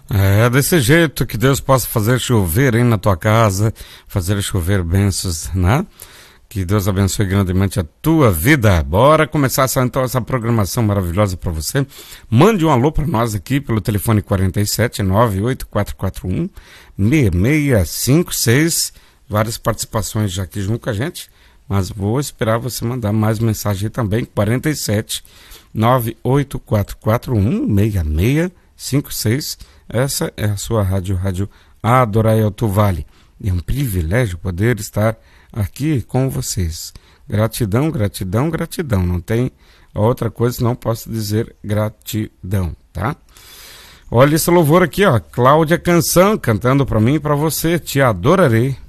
É desse jeito que Deus possa fazer chover aí na tua casa, fazer chover bênçãos, né? Que Deus abençoe grandemente a tua vida. Bora começar essa programação maravilhosa para você. Mande um alô para nós aqui pelo telefone 47 98441 6656. Várias participações já aqui junto com a gente, mas vou esperar você mandar mais mensagem aí também. 47 98441 6656. Essa é a sua rádio Adorai Alto Vale. É um privilégio poder estar aqui com vocês. Gratidão, gratidão, gratidão. Não tem outra coisa, não posso dizer gratidão, tá? Olha esse louvor aqui, ó. Cláudia Canção cantando para mim e para você. Te adorarei.